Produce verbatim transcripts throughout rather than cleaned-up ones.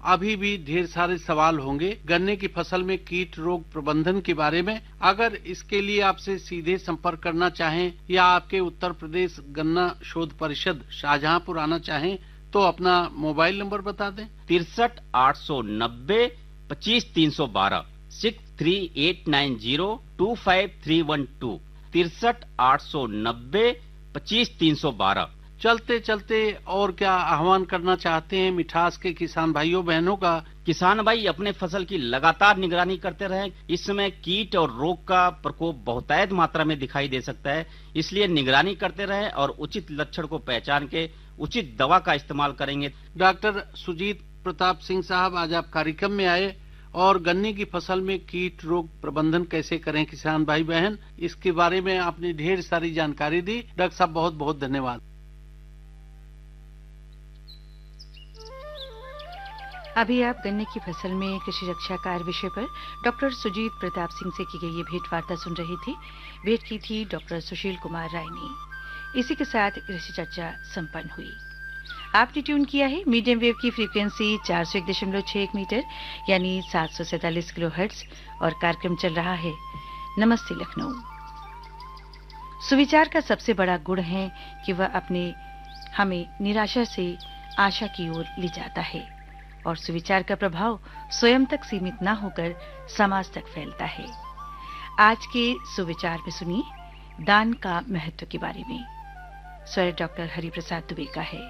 अभी भी ढेर सारे सवाल होंगे गन्ने की फसल में कीट रोग प्रबंधन के बारे में। अगर इसके लिए आपसे सीधे संपर्क करना चाहें या आपके उत्तर प्रदेश गन्ना शोध परिषद शाहजहांपुर आना चाहें तो अपना मोबाइल नंबर बता दें। तिरसठ आठ सौ नब्बे पच्चीस तीन सौ बारह six three eight nine zero to five three one two तिरसठ आठ सौ नब्बे पच्चीस तीन सौ बारह। चलते चलते और क्या आह्वान करना चाहते हैं मिठास के किसान भाइयों बहनों का? किसान भाई अपने फसल की लगातार निगरानी करते रहें। इस समय कीट और रोग का प्रकोप बहुतायत मात्रा में दिखाई दे सकता है, इसलिए निगरानी करते रहें और उचित लक्षण को पहचान के उचित दवा का इस्तेमाल करेंगे। डॉक्टर सुजीत प्रताप सिंह साहब, आज आप कार्यक्रम में आए और गन्ने की फसल में कीट रोग प्रबंधन कैसे करें किसान भाई बहन, इसके बारे में आपने ढेर सारी जानकारी दी। डॉक्टर साहब बहुत बहुत धन्यवाद। अभी आप गन्ने की फसल में कृषि रक्षा कार्य विषय पर डॉक्टर सुजीत प्रताप सिंह से की गई ये भेंट वार्ता सुन रही थी। भेंट की थी डॉक्टर सुशील कुमार राय ने। इसी के साथ कृषि चर्चा संपन्न हुई। आपने ट्यून किया है मीडियम वेव की फ्रीक्वेंसी चार सौ एक दशमलव छह एक मीटर यानी सात सौ सैतालीस किलो हर्ट्ज और कार्यक्रम चल रहा है नमस्ते लखनऊ। सुविचार का सबसे बड़ा गुण है कि वह अपने हमें निराशा से आशा की ओर ले जाता है और सुविचार का प्रभाव स्वयं तक सीमित न होकर समाज तक फैलता है। आज के सुविचार में सुनिए दान का महत्व के बारे में। स्वर डॉक्टर हरिप्रसाद दुबे का है।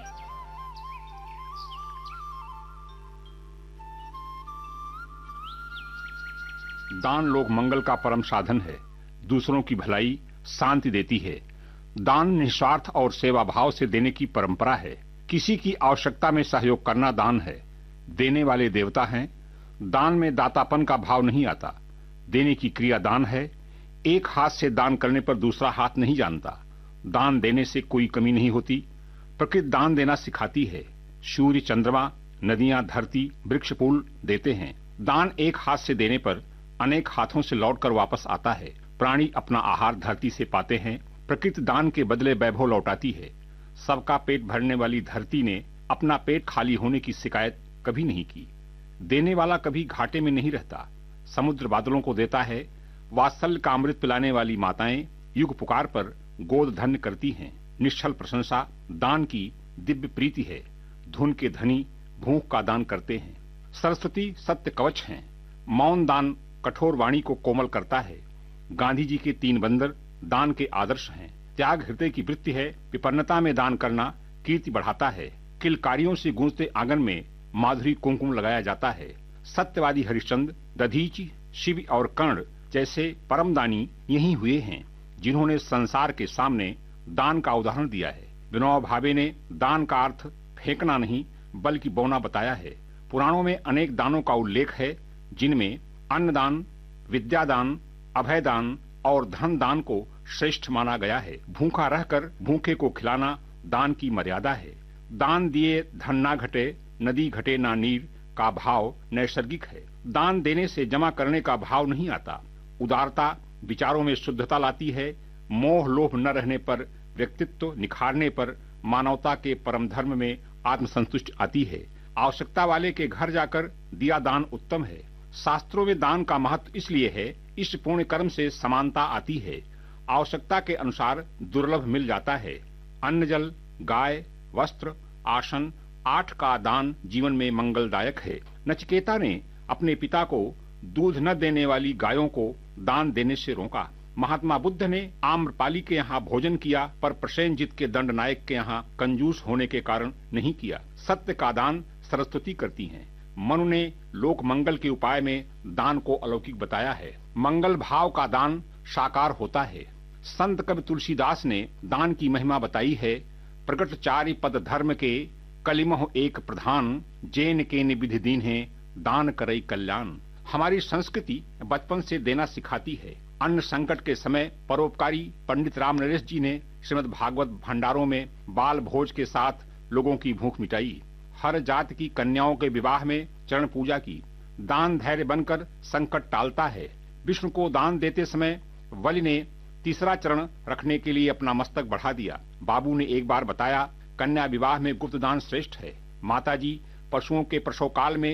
दान लोक मंगल का परम साधन है, दूसरों की भलाई शांति देती है। दान निस्वार्थ और सेवा भाव से देने की परंपरा है। किसी की आवश्यकता में सहयोग करना दान है। देने वाले देवता हैं। दान में दातापन का भाव नहीं आता। देने की क्रिया दान है। एक हाथ से दान करने पर दूसरा हाथ नहीं जानता। दान देने से कोई कमी नहीं होती। प्रकृति दान देना सिखाती है। सूर्य, चंद्रमा, नदियां, धरती, वृक्ष, फूल देते हैं। दान एक हाथ से देने पर अनेक हाथों से लौटकर वापस आता है। प्राणी अपना आहार धरती से पाते हैं। प्रकृति दान के बदले वैभव लौटाती है। सबका पेट भरने वाली धरती ने अपना पेट खाली होने की शिकायत कभी नहीं की। देने वाला कभी घाटे में नहीं रहता। समुद्र बादलों को देता है। वात्सल्य का अमृत पिलाने वाली माताएं युग पुकार पर गोद धन्य करती हैं। निश्चल प्रशंसा दान की दिव्य प्रीति है। धुन के धनी भूख का दान करते हैं। सरस्वती सत्य कवच हैं। मौन दान कठोर वाणी को कोमल करता है। गांधी जी के तीन बंदर दान के आदर्श हैं। त्याग हृदय की वृत्ति है। विपन्नता में दान करना कीर्ति बढ़ाता है। किलकारियों से गूंजते आंगन में माधुरी कुमकुम लगाया जाता है। सत्यवादी हरिश्चंद्र, दधीचि, शिव और कर्ण जैसे परमदानी यही हुए हैं जिन्होंने संसार के सामने दान का उदाहरण दिया है। विनोबा भावे ने दान का अर्थ फेंकना नहीं बल्कि बोना बताया है। पुराणों में अनेक दानों का उल्लेख है जिनमें अन्नदान, विद्यादान, अभयदान और धन दान को श्रेष्ठ माना गया है। भूखा रहकर भूखे को खिलाना दान की मर्यादा है। दान दिए धन ना घटे, नदी घटे ना नीर का भाव नैसर्गिक है। दान देने से जमा करने का भाव नहीं आता। उदारता विचारों में शुद्धता लाती है। मोह लोभ न रहने पर, व्यक्तित्व निखारने पर मानवता के परम धर्म में आत्मसंतुष्टि आती है। आवश्यकता वाले के घर जाकर दिया दान उत्तम है। शास्त्रों में दान का महत्व इसलिए है, इस पुण्य कर्म से समानता आती है। आवश्यकता के अनुसार दुर्लभ मिल जाता है। अन्न, जल, गाय, वस्त्र, आसन आठ का दान जीवन में मंगलदायक है। नचिकेता ने अपने पिता को दूध न देने वाली गायों को दान देने से रोका। महात्मा बुद्ध ने आम्रपाली के यहाँ भोजन किया पर प्रसेनजित के दंड नायक के यहाँ कंजूस होने के कारण नहीं किया। सत्य का दान सरस्वती करती हैं। मनु ने लोक मंगल के उपाय में दान को अलौकिक बताया है। मंगल भाव का दान साकार होता है। संत कवि तुलसीदास ने दान की महिमा बताई है। प्रकट चारि पद धर्म के कलिमह एक प्रधान, जैन के विधि दीन है दान करई कल्याण। हमारी संस्कृति बचपन से देना सिखाती है। अन्न संकट के समय परोपकारी पंडित राम नरेश जी ने श्रीमद् भागवत भंडारों में बाल भोज के साथ लोगों की भूख मिटाई। हर जात की कन्याओं के विवाह में चरण पूजा की। दान धैर्य बनकर संकट टालता है। विष्णु को दान देते समय बलि ने तीसरा चरण रखने के लिए अपना मस्तक बढ़ा दिया। बाबू ने एक बार बताया, कन्या विवाह में गुप्त दान श्रेष्ठ है। माताजी पशुओं के प्रसव काल में